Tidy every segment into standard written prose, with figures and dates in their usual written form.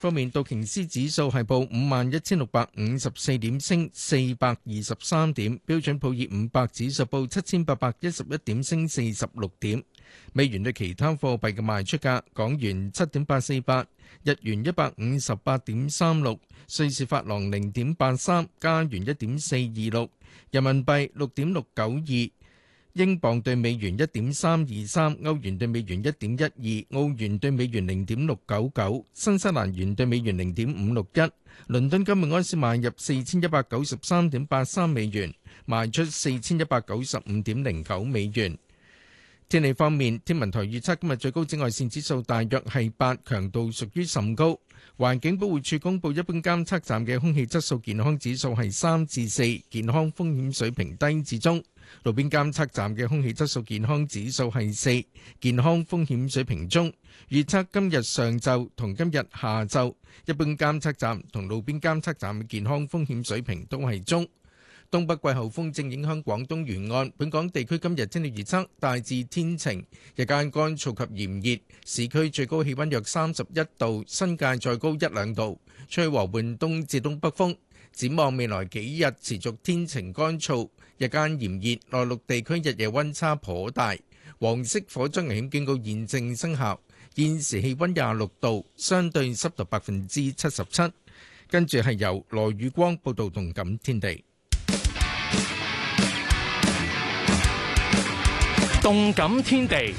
方面，道瓊斯指數係報51,654點，升423點；標準普爾500指數報7,811點，升46點。美元對其他貨幣嘅賣出價：港元7.848，日元158.36，瑞士法郎0.83，加元1.426，人民幣6.692。英鎊對美元1.323，歐元對美元1.12，澳元對美元0.699，新西蘭元對美元0.561。倫敦金每安士買入4193.83美元，賣出4195.09美元。天氣方面，天文台預測今日最高紫外線指數大約係8，強度屬於甚高。環境保護署公布一般監測站嘅空氣質素健康指數係3至4，健康風險水平低至中。路邊監測站嘅空氣質素健康指數係4，健康風險水平中。預測今日上晝同今日下晝，一般監測站同路邊監測站嘅健康風險水平都係中。東北季候風正影響廣東沿岸，本港地區今日天氣預測大致天晴，日間乾燥及炎熱，市區最高氣溫約31度，新界再高1-2度，吹和緩東至東北風。展望未來幾日持續天晴乾燥，日間炎熱，內陸地區日夜溫差頗大。黃色火災危險警告現正生效。現時氣溫26度，相對濕度77%。跟住係由羅宇光報道動感天地。 動感天地。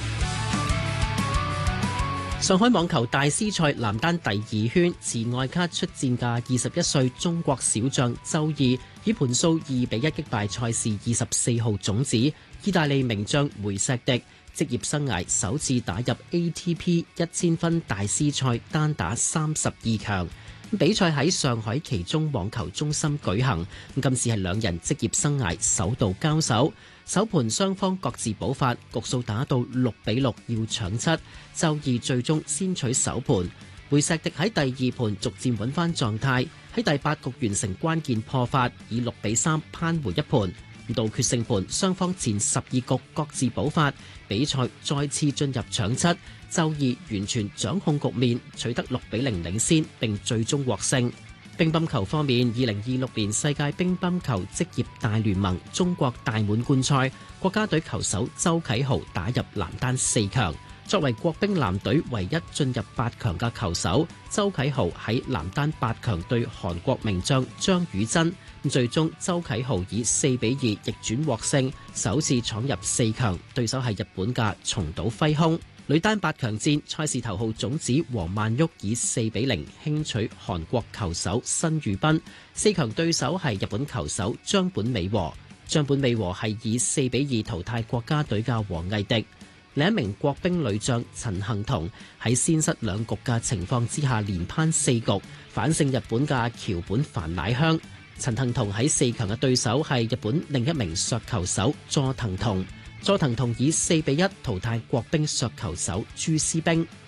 上海網球大師賽男單第2圈，持外卡出戰嘅21歲中國小將周易，以盤數2-1擊敗賽事24號種子意大利名將梅錫迪，職業生涯首次打入 ATP 1000分大師賽單打32強。比賽喺上海其中網球中心舉行，今次係兩人職業生涯首度交手。首盤雙方各自補發，局數打到6-6，要搶七。周易最終先取首盤，梅錫迪喺第二盤逐漸穩翻狀態，喺第8局完成關鍵破發，以6-3扳回一盤。到決勝盤，雙方前12局各自補發，比賽再次進入搶七。周易完全掌控局面，取得6-0領先，並最終獲勝。乒乓球方面，2026年世界乒乓球職業大聯盟中國大滿貫賽，國家隊球手周啟豪打入男單4強。作為國乒男隊唯一進入8強嘅球手，周啟豪喺男單8強對韓國名將張雨珍，最終周啟豪以4-2逆轉獲勝，首次闖入4強，對手係日本嘅松島輝空。女單8強戰，賽事頭號種子王曼昱以4-0輕取韓國球手申裕斌，4強對手係日本球手張本美和。張本美和係以4-2淘汰國家隊嘅王藝迪。另一名國乒女將陳幸同喺先失2局嘅情況之下，連攀4局，反勝日本嘅橋本凡乃香。陳幸同喺4強嘅對手係日本另一名削球手佐藤瞳。佐藤瞳以4-1淘汰國乒削球手朱思冰。